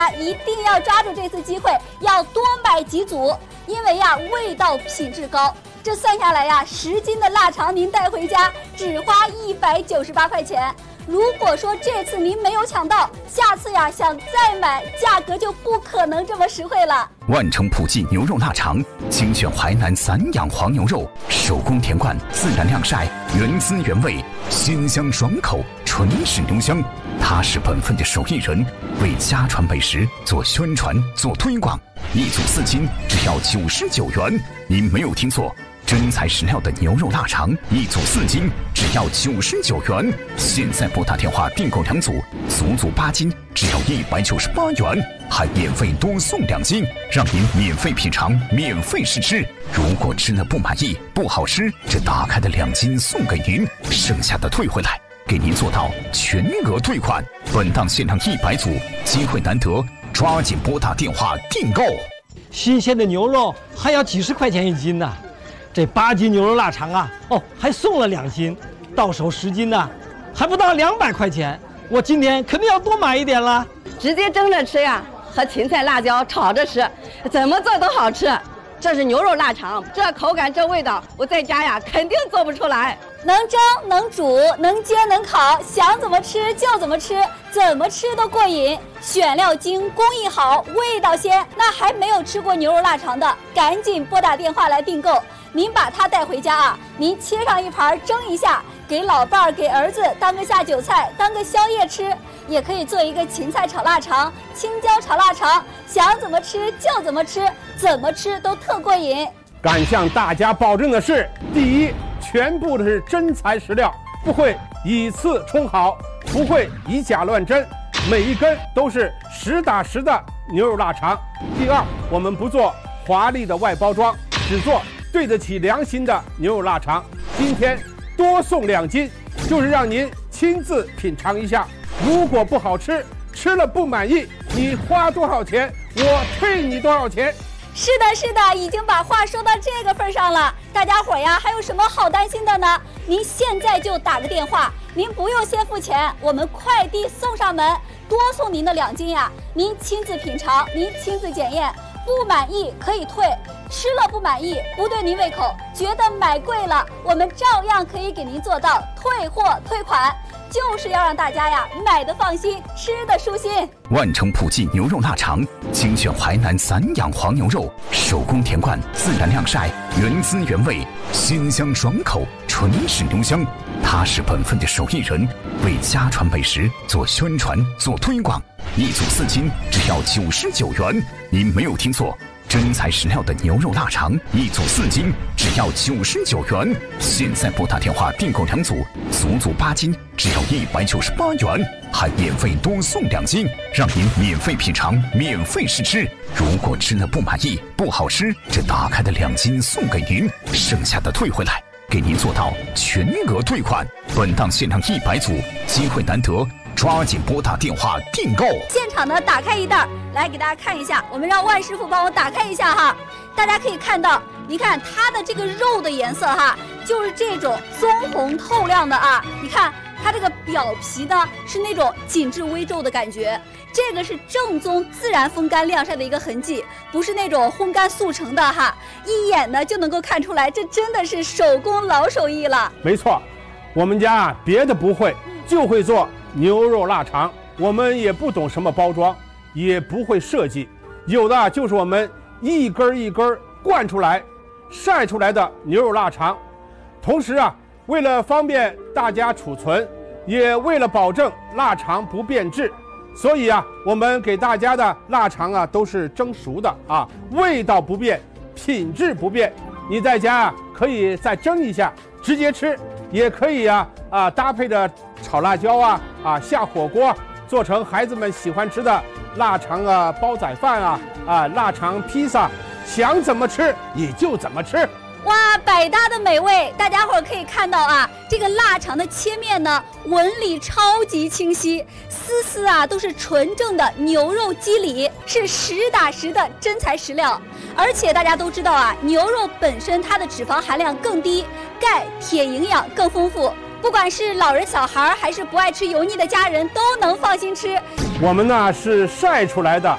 一定要抓住这次机会，要多买几组，因为呀，味道品质高。这算下来呀，10斤的腊肠您带回家只花198块钱。如果说这次您没有抢到，下次呀想再买，价格就不可能这么实惠了。 万城普济牛肉腊肠，精选淮南散养黄牛肉，手工田灌，自然晾晒，原汁原味，鲜香爽口，纯是牛香。他是本分的手艺人，为家传美食做宣传、做推广。1组4斤，只要99元。您没有听错。真材实料的牛肉腊肠，1组4斤，只要99元。现在拨打电话订购2组，足足8斤，只要198元，还免费多送2斤，让您免费品尝，免费试吃。如果吃了不满意、不好吃，这打开的2斤送给您，剩下的退回来，给您做到全额退款。本档限量100组，机会难得，抓紧拨打电话订购。 新鲜的牛肉还要几十块钱1斤呢。这8斤牛肉腊肠啊，还送了2斤，到手10斤呢，还不到200块钱。我今天肯定要多买一点了。 直接蒸着吃呀，和芹菜、辣椒炒着吃，怎么做都好吃。这是牛肉腊肠，这口感、这味道，我在家呀肯定做不出来。 能蒸能煮能煎能烤，想怎么吃就怎么吃，怎么吃都过瘾。选料精，工艺好，味道鲜。那还没有吃过牛肉腊肠的，赶紧拨打电话来订购。您把它带回家啊，您切上一盘蒸一下，给老伴儿、给儿子当个下酒菜，当个宵夜吃。也可以做一个芹菜炒腊肠、青椒炒腊肠，想怎么吃就怎么吃，怎么吃都特过瘾。 敢向大家保证的是，第一，全部都是真材实料，不会以次充好，不会以假乱真，每一根都是实打实的牛肉腊肠。第二，我们不做华丽的外包装，只做对得起良心的牛肉腊肠。今天多送2斤，就是让您亲自品尝一下。如果不好吃，吃了不满意，你花多少钱，我退你多少钱。 是的，是的，已经把话说到这个份上了。大家伙呀，还有什么好担心的呢？您现在就打个电话，您不用先付钱，我们快递送上门，多送您的2斤呀。您亲自品尝，您亲自检验，不满意可以退，吃了不满意，不对您胃口，觉得买贵了，我们照样可以给您做到退货退款。就是要让大家呀买的放心，吃的舒心。 万城普济牛肉腊肠，精选淮南散养黄牛肉，手工田灌，自然晾晒，原汁原味，鲜香爽口，纯是牛香。他是本分的手艺人，为家传美食做宣传、做推广。1组4斤，只要99元。您没有听错。真材实料的牛肉腊肠，1组4斤，只要99元。现在拨打电话订购2组，足足8斤，只要198元，还免费多送2斤，让您免费品尝，免费试吃。如果吃了不满意、不好吃，这打开的2斤送给您，剩下的退回来，给您做到全额退款。本档限量100组，机会难得，抓紧拨打电话订购。 现场呢，打开一袋，来给大家看一下，我们让万师傅帮我打开一下哈。大家可以看到，你看它的这个肉的颜色哈，就是这种棕红透亮的啊。你看它这个表皮呢，是那种紧致微皱的感觉。这个是正宗自然风干晾晒的一个痕迹，不是那种烘干速成的哈。一眼呢就能够看出来，这真的是手工老手艺了。 没错，我们家啊别的不会，就会做牛肉腊肠。我们也不懂什么包装，也不会设计，有的就是我们一根一根灌出来、晒出来的牛肉腊肠。同时啊，为了方便大家储存，也为了保证腊肠不变质，所以啊，我们给大家的腊肠啊都是蒸熟的啊，味道不变，品质不变。你在家啊可以再蒸一下，直接吃，也可以搭配着炒辣椒下火锅，做成孩子们喜欢吃的腊肠煲仔饭腊肠披萨，想怎么吃你就怎么吃。 哇，百搭的美味！大家伙儿可以看到啊，这个腊肠的切面呢，纹理超级清晰，丝丝都是纯正的牛肉肌理，是实打实的真材实料。而且大家都知道啊，牛肉本身它的脂肪含量更低，钙、铁营养更丰富，不管是老人小孩还是不爱吃油腻的家人，都能放心吃。 我们呢是晒出来的